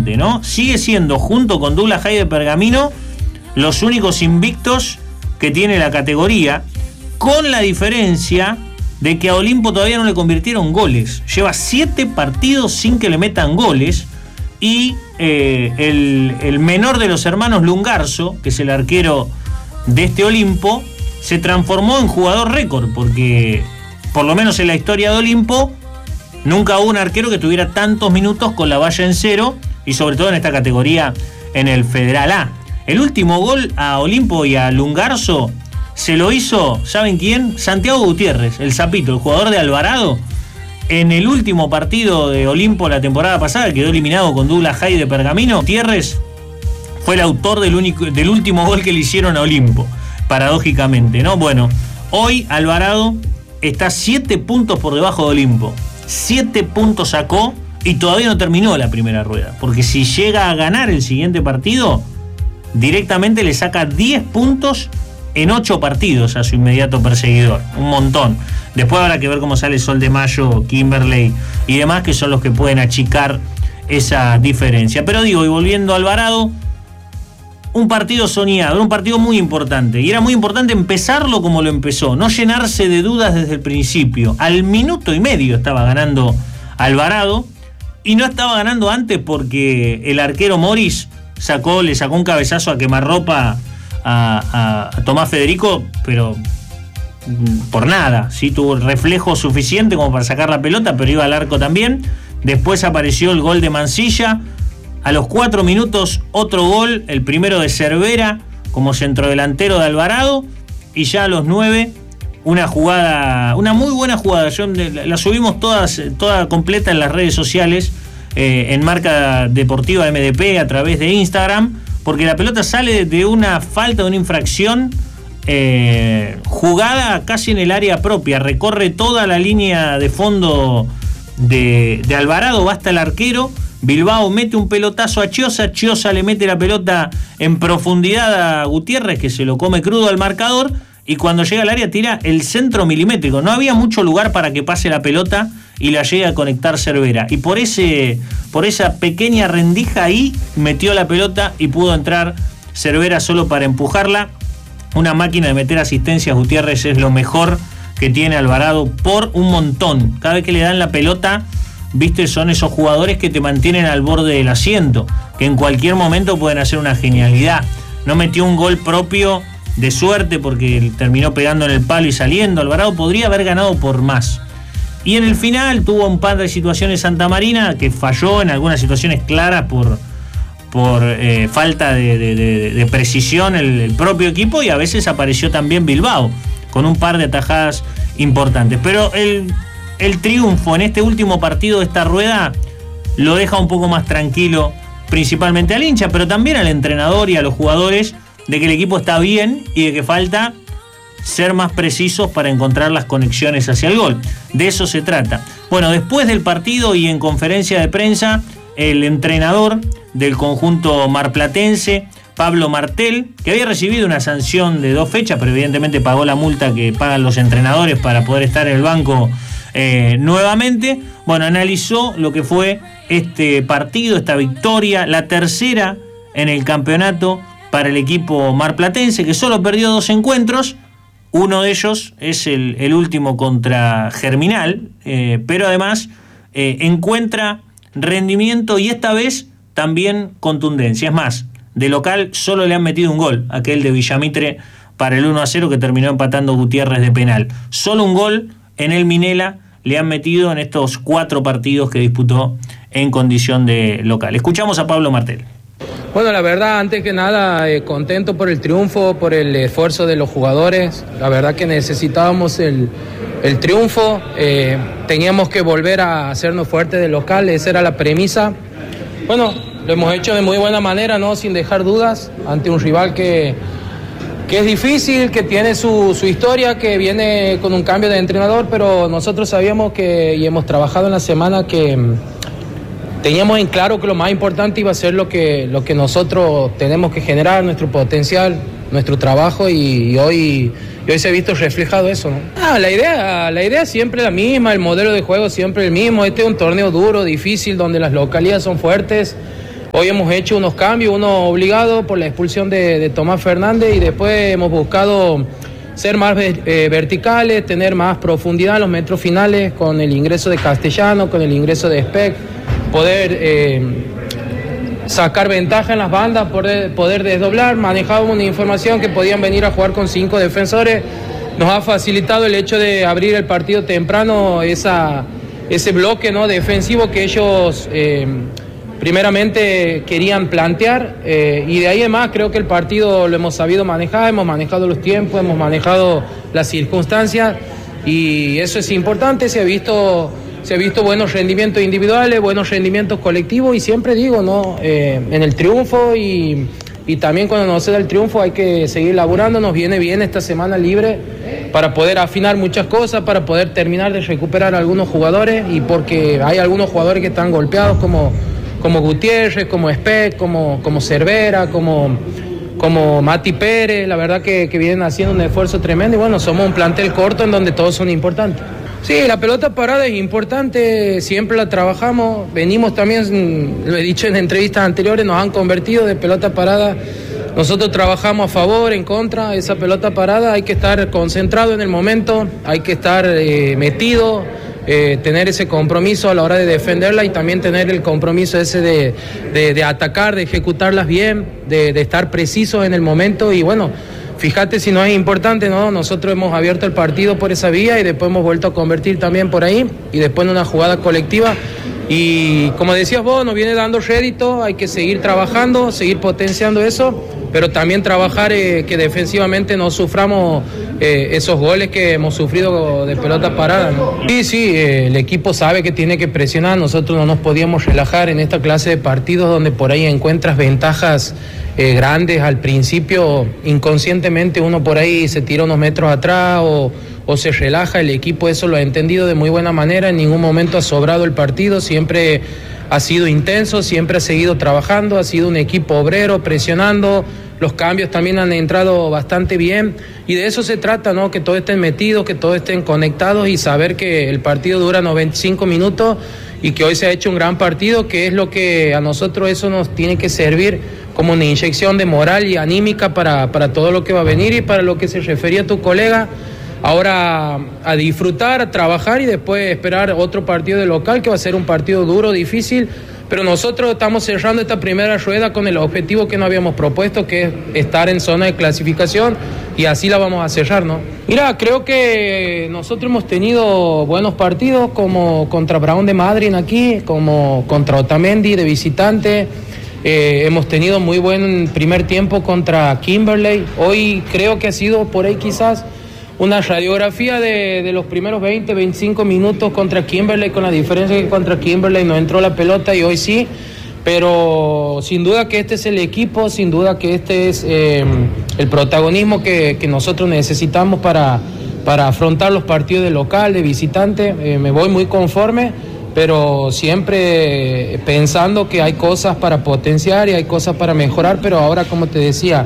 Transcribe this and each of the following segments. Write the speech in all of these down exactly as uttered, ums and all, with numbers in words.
importante, ¿no? Sigue siendo, junto con Douglas Haig de Pergamino, los únicos invictos que tiene la categoría, con la diferencia de que a Olimpo todavía no le convirtieron goles. Lleva siete partidos sin que le metan goles, y eh, el, el menor de los hermanos Lungarzo, que es el arquero de este Olimpo, se transformó en jugador récord, porque por lo menos en la historia de Olimpo nunca hubo un arquero que tuviera tantos minutos con la valla en cero, y sobre todo en esta categoría en el Federal A. El último gol a Olimpo y a Lungarzo se lo hizo, ¿saben quién? Santiago Gutiérrez, el Zapito, el jugador de Alvarado. En el último partido de Olimpo la temporada pasada, quedó eliminado con Douglas Haig de Pergamino. Gutiérrez fue el autor del, único, del último gol que le hicieron a Olimpo, paradójicamente, ¿no? Bueno, hoy Alvarado está siete puntos por debajo de Olimpo. siete puntos sacó y todavía no terminó la primera rueda, porque si llega a ganar el siguiente partido, directamente le saca diez puntos en ocho partidos a su inmediato perseguidor. Un montón. Después habrá que ver cómo sale Sol de Mayo, Kimberley y demás, que son los que pueden achicar esa diferencia. Pero digo, y volviendo a Alvarado, un partido soñado, un partido muy importante. Y era muy importante empezarlo como lo empezó, no llenarse de dudas desde el principio. Al minuto y medio estaba ganando Alvarado, y no estaba ganando antes porque el arquero Morris sacó, le sacó un cabezazo a quemarropa a, a, a Tomás Federico, pero por nada, sí tuvo el reflejo suficiente como para sacar la pelota, pero iba al arco también. Después apareció el gol de Mansilla. A los cuatro minutos otro gol, el primero de Cervera como centrodelantero de Alvarado, y ya a los nueve una jugada, una muy buena jugada. Yo, la subimos todas, toda completa en las redes sociales, eh, en Marca Deportiva M D P a través de Instagram, porque la pelota sale de una falta, de una infracción, eh, jugada casi en el área propia, recorre toda la línea de fondo de, de Alvarado, va hasta el arquero. Bilbao mete un pelotazo a Chiosa, Chiosa le mete la pelota en profundidad a Gutiérrez, que se lo come crudo al marcador, y cuando llega al área tira el centro milimétrico. No había mucho lugar para que pase la pelota y la llegue a conectar Cervera, y por ese por esa pequeña rendija ahí metió la pelota y pudo entrar Cervera solo para empujarla. Una máquina de meter asistencias. Gutiérrez es lo mejor que tiene Alvarado por un montón. Cada vez que le dan la pelota, viste, son esos jugadores que te mantienen al borde del asiento, que en cualquier momento pueden hacer una genialidad. No metió un gol propio de suerte porque terminó pegando en el palo y saliendo. Alvarado podría haber ganado por más. Y en el final tuvo un par de situaciones Santa Marina, que falló en algunas situaciones claras por, por eh, falta de, de, de, de precisión el, el propio equipo, y a veces apareció también Bilbao con un par de atajadas importantes. Pero el, el triunfo en este último partido de esta rueda lo deja un poco más tranquilo, principalmente al hincha, pero también al entrenador y a los jugadores, de que el equipo está bien y de que falta ser más precisos para encontrar las conexiones hacia el gol. De eso se trata. Bueno, después del partido y en conferencia de prensa, el entrenador del conjunto marplatense, Pablo Martel, que había recibido una sanción de dos fechas, pero evidentemente pagó la multa que pagan los entrenadores para poder estar en el banco eh, nuevamente, bueno, analizó lo que fue este partido, esta victoria, la tercera en el campeonato para el equipo marplatense, que solo perdió dos encuentros. Uno de ellos es el, el último contra Germinal, eh, pero además eh, encuentra rendimiento y esta vez también contundencia. Es más, de local solo le han metido un gol, aquel de Villamitre para el uno a cero que terminó empatando Gutiérrez de penal. Solo un gol en el Minela le han metido en estos cuatro partidos que disputó en condición de local. Escuchamos a Pablo Martel. Bueno, la verdad, antes que nada, eh, contento por el triunfo, por el esfuerzo de los jugadores. La verdad que necesitábamos el, el triunfo. Eh, teníamos que volver a hacernos fuertes de local, esa era la premisa. Bueno, lo hemos hecho de muy buena manera, ¿no? Sin dejar dudas, ante un rival que, que es difícil, que tiene su, su historia, que viene con un cambio de entrenador, pero nosotros sabíamos que, y hemos trabajado en la semana, que teníamos en claro que lo más importante iba a ser lo que, lo que nosotros tenemos que generar, nuestro potencial, nuestro trabajo, y, y, hoy, y hoy se ha visto reflejado eso, ¿no? Ah, la idea, la idea es siempre la misma, el modelo de juego siempre el mismo. Este es un torneo duro, difícil, donde las localidades son fuertes. Hoy hemos hecho unos cambios, uno obligado por la expulsión de, de Tomás Fernández, y después hemos buscado ser más eh, verticales, tener más profundidad en los metros finales con el ingreso de Castellano, con el ingreso de Speck, poder eh, sacar ventaja en las bandas, poder, poder desdoblar. Manejábamos una información que podían venir a jugar con cinco defensores. Nos ha facilitado el hecho de abrir el partido temprano, esa, ese bloque, ¿no?, defensivo que ellos eh, primeramente querían plantear, eh, y de ahí en más creo que el partido lo hemos sabido manejar, hemos manejado los tiempos, hemos manejado las circunstancias, y eso es importante. Se ha visto, se ha visto buenos rendimientos individuales, buenos rendimientos colectivos, y siempre digo, ¿no?, eh, en el triunfo y, y también cuando nos se da el triunfo hay que seguir laburando. Nos viene bien esta semana libre para poder afinar muchas cosas, para poder terminar de recuperar a algunos jugadores, y porque hay algunos jugadores que están golpeados, como como Gutiérrez, como Speck, como, como Cervera, como, como Mati Pérez. La verdad que, que vienen haciendo un esfuerzo tremendo, y bueno, somos un plantel corto en donde todos son importantes. Sí, la pelota parada es importante, siempre la trabajamos, venimos también, lo he dicho en entrevistas anteriores, nos han convertido de pelota parada. Nosotros trabajamos a favor, en contra. Esa pelota parada hay que estar concentrado en el momento, hay que estar eh, metido, Eh, tener ese compromiso a la hora de defenderla, y también tener el compromiso ese de, de, de atacar, de ejecutarlas bien, de, de estar precisos en el momento. Y bueno, fíjate si no es importante, ¿no? Nosotros hemos abierto el partido por esa vía y después hemos vuelto a convertir también por ahí, y después en una jugada colectiva. Y como decías vos, nos viene dando rédito, hay que seguir trabajando, seguir potenciando eso, pero también trabajar eh, que defensivamente no suframos eh, esos goles que hemos sufrido de pelota parada, ¿no? Sí, sí, eh, el equipo sabe que tiene que presionar. Nosotros no nos podíamos relajar en esta clase de partidos donde por ahí encuentras ventajas eh, grandes al principio. Inconscientemente uno por ahí se tira unos metros atrás o, o se relaja. El equipo eso lo ha entendido de muy buena manera, en ningún momento ha sobrado el partido, siempre ha sido intenso, siempre ha seguido trabajando, ha sido un equipo obrero, presionando. Los cambios también han entrado bastante bien, y de eso se trata, ¿no? Que todos estén metidos, que todos estén conectados, y saber que el partido dura noventa y cinco minutos y que hoy se ha hecho un gran partido, que es lo que a nosotros eso nos tiene que servir como una inyección de moral y anímica para, para todo lo que va a venir, y para lo que se refería tu colega. Ahora a disfrutar, a trabajar, y después esperar otro partido de local, que va a ser un partido duro, difícil, pero nosotros estamos cerrando esta primera rueda con el objetivo que nos habíamos propuesto, que es estar en zona de clasificación, y así la vamos a cerrar, ¿no? Mira, creo que nosotros hemos tenido buenos partidos, como contra Brown de Madrid aquí, como contra Otamendi de visitante. Eh, hemos tenido muy buen primer tiempo contra Kimberley. Hoy creo que ha sido por ahí quizás una radiografía de, de los primeros veinte, veinticinco minutos contra Kimberley, con la diferencia que contra Kimberley no entró la pelota y hoy sí, pero sin duda que este es el equipo, sin duda que este es eh, el protagonismo que, que nosotros necesitamos para, para afrontar los partidos de local, de visitante. Eh, me voy muy conforme, pero siempre pensando que hay cosas para potenciar y hay cosas para mejorar, pero ahora, como te decía,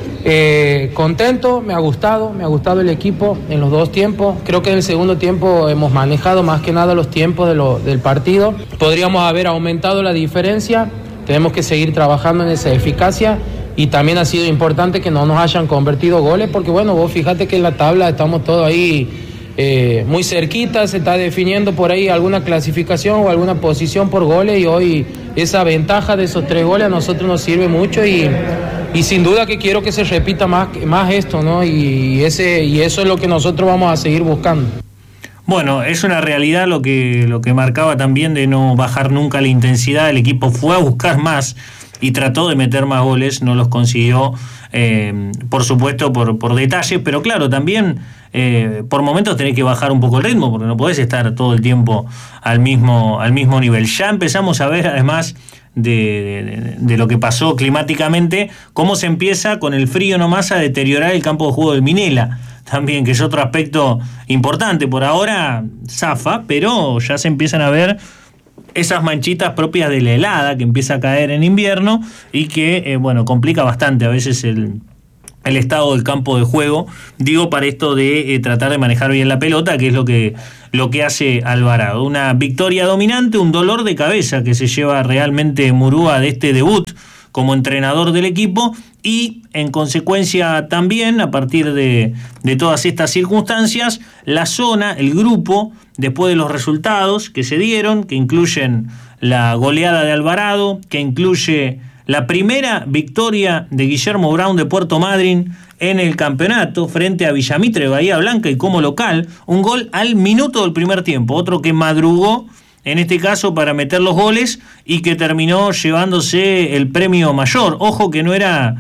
Eh, contento, me ha gustado, me ha gustado el equipo en los dos tiempos. Creo que en el segundo tiempo hemos manejado más que nada los tiempos de lo, del partido. Podríamos haber aumentado la diferencia, tenemos que seguir trabajando en esa eficacia, y también ha sido importante que no nos hayan convertido goles, porque bueno, vos fíjate que en la tabla estamos todos ahí eh, muy cerquita, se está definiendo por ahí alguna clasificación o alguna posición por goles, y hoy esa ventaja de esos tres goles a nosotros nos sirve mucho, y Y sin duda que quiero que se repita más, más esto, ¿no? Y, ese, y eso es lo que nosotros vamos a seguir buscando. Bueno, es una realidad lo que, lo que marcaba también, de no bajar nunca la intensidad. El equipo fue a buscar más y trató de meter más goles, no los consiguió, eh, por supuesto, por, por detalle, pero claro, también eh, por momentos tenés que bajar un poco el ritmo, porque no podés estar todo el tiempo al mismo, al mismo nivel. Ya empezamos a ver, además de, de, de lo que pasó climáticamente, cómo se empieza con el frío nomás a deteriorar el campo de juego del Minela, también, que es otro aspecto importante. Por ahora zafa, pero ya se empiezan a ver esas manchitas propias de la helada que empieza a caer en invierno y que, eh, bueno, complica bastante a veces el, el estado del campo de juego, digo, para esto de eh, tratar de manejar bien la pelota, que es lo que, lo que hace Alvarado. Una victoria dominante, un dolor de cabeza que se lleva realmente Murúa de este debut como entrenador del equipo, y en consecuencia también, a partir de, de todas estas circunstancias, la zona, el grupo, después de los resultados que se dieron, que incluyen la goleada de Alvarado, que incluye la primera victoria de Guillermo Brown de Puerto Madryn en el campeonato frente a Villamitre de Bahía Blanca y como local, un gol al minuto del primer tiempo, otro que madrugó en este caso para meter los goles y que terminó llevándose el premio mayor. Ojo que no era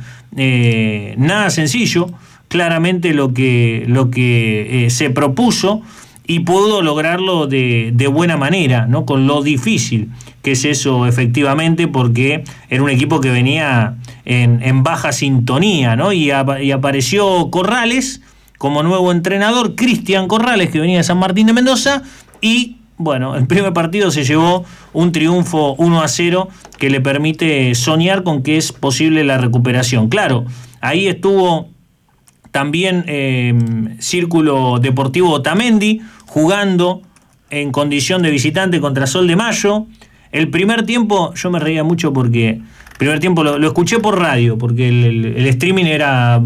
eh, nada sencillo, claramente lo que, lo que eh, se propuso, y pudo lograrlo de, de buena manera, ¿no? Con lo difícil que es eso efectivamente, porque era un equipo que venía en, en baja sintonía, ¿no? Y, a, y apareció Corrales como nuevo entrenador, Cristian Corrales, que venía de San Martín de Mendoza, y bueno, el primer partido se llevó un triunfo uno a cero que le permite soñar con que es posible la recuperación. Claro, ahí estuvo también eh, Círculo Deportivo Otamendi jugando en condición de visitante contra Sol de Mayo. El primer tiempo, yo me reía mucho porque el primer tiempo lo, lo escuché por radio, porque el, el, el streaming era,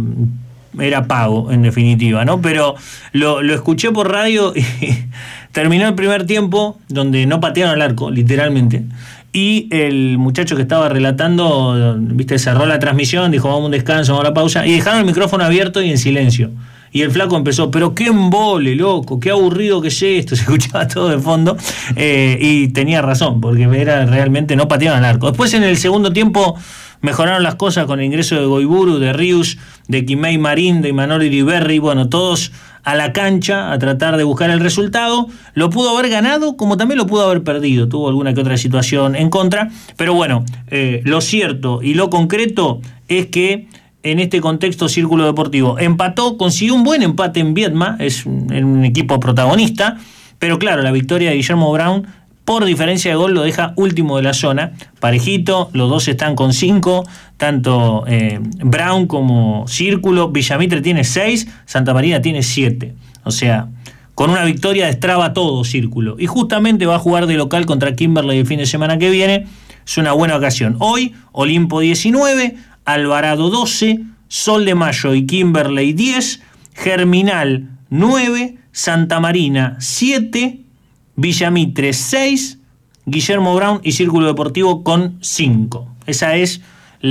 era pago, en definitiva, ¿no? Pero lo, lo escuché por radio y terminó el primer tiempo, donde no patearon el arco, literalmente. Y el muchacho que estaba relatando, viste, cerró la transmisión, dijo vamos a un descanso, vamos a la pausa, y dejaron el micrófono abierto y en silencio. Y el flaco empezó, pero qué embole, loco, qué aburrido que es esto, se escuchaba todo de fondo, eh, y tenía razón, porque era realmente no pateaban el arco. Después en el segundo tiempo mejoraron las cosas con el ingreso de Goiburu, de Rius, de Quimei Marín, de Imanol Iriberri, bueno, todos a la cancha a tratar de buscar el resultado. Lo pudo haber ganado como también lo pudo haber perdido, tuvo alguna que otra situación en contra, pero bueno, eh, lo cierto y lo concreto es que en este contexto Círculo Deportivo empató, consiguió un buen empate en Viedma, es un, un equipo protagonista, pero claro, la victoria de Guillermo Brown por diferencia de gol lo deja último de la zona, parejito, los dos están con cinco, tanto eh, Brown como Círculo. Villamitre tiene seis, Santa Marina tiene siete, o sea, con una victoria destraba todo Círculo, y justamente va a jugar de local contra Kimberley el fin de semana que viene, es una buena ocasión. Hoy, Olimpo diecinueve, Alvarado doce, Sol de Mayo y Kimberley diez, Germinal nueve, Santa Marina siete, Villamitre seis, Guillermo Brown y Círculo Deportivo con cinco. Esa es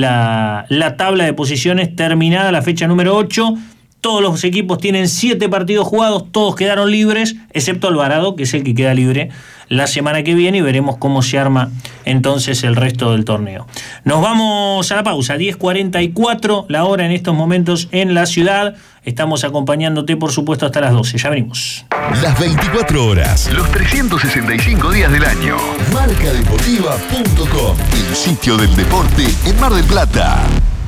la, la tabla de posiciones terminada, la fecha número ocho. Todos los equipos tienen siete partidos jugados, todos quedaron libres, excepto Alvarado, que es el que queda libre la semana que viene, y veremos cómo se arma entonces el resto del torneo. Nos vamos a la pausa, diez cuarenta y cuatro la hora en estos momentos en la ciudad. Estamos acompañándote, por supuesto, hasta las doce. Ya venimos. Las veinticuatro horas, los trescientos sesenta y cinco días del año. marca deportiva punto com, el sitio del deporte en Mar del Plata.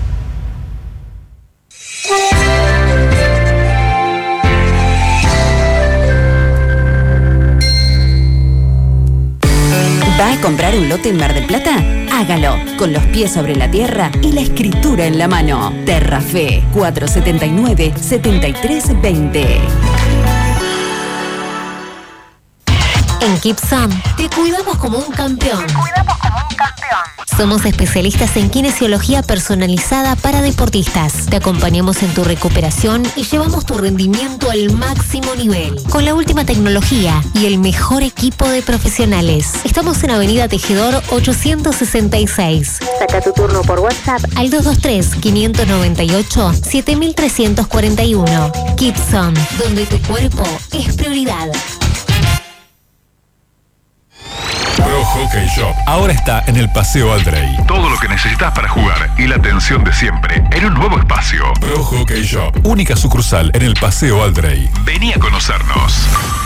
¿Va a comprar un lote en Mar del Plata? Hágalo con los pies sobre la tierra y la escritura en la mano. Terrafe cuatro setenta y nueve, setenta y tres veinte. En Kipson te cuidamos como un campeón. Te cuidamos como un campeón. Somos especialistas en kinesiología personalizada para deportistas. Te acompañamos en tu recuperación y llevamos tu rendimiento al máximo nivel. Con la última tecnología y el mejor equipo de profesionales. Estamos en Avenida Tejedor ochocientos sesenta y seis. Saca tu turno por WhatsApp al dos dos tres, quinientos noventa y ocho, siete mil trescientos cuarenta y uno. Kipson, donde tu cuerpo es prioridad. Pro Hockey Shop ahora está en el Paseo Aldrey. Todo lo que necesitas para jugar y la atención de siempre en un nuevo espacio. Pro Hockey Shop, única sucursal en el Paseo Aldrey. Vení a conocernos.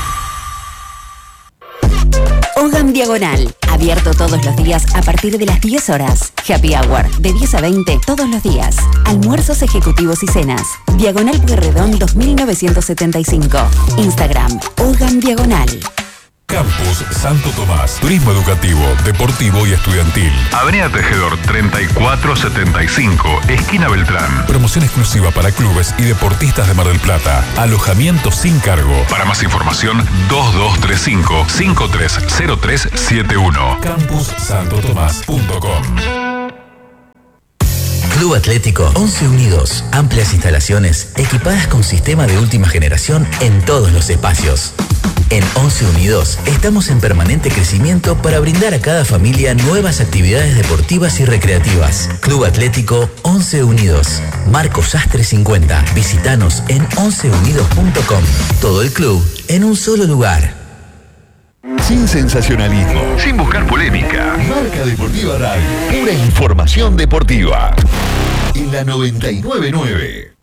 Hogan Diagonal, abierto todos los días a partir de las diez horas. Happy Hour, de diez a veinte todos los días. Almuerzos ejecutivos y cenas. Diagonal Pueyrredón dos mil novecientos setenta y cinco. Instagram, Hogan Diagonal. Campus Santo Tomás. Turismo educativo, deportivo y estudiantil. Avenida Tejedor treinta y cuatro setenta y cinco, esquina Beltrán. Promoción exclusiva para clubes y deportistas de Mar del Plata. Alojamiento sin cargo. Para más información, dos dos tres cinco, cinco tres cero tres siete uno. campus santo tomás punto com. Club Atlético Once Unidos. Amplias instalaciones equipadas con sistema de última generación en todos los espacios. En Once Unidos estamos en permanente crecimiento para brindar a cada familia nuevas actividades deportivas y recreativas. Club Atlético Once Unidos. Marcos Sastre cincuenta. Visítanos en once unidos punto com. Todo el club en un solo lugar. Sin sensacionalismo, sin buscar polémica. Marca Deportiva Radio. Pura información deportiva. En la noventa y nueve punto nueve.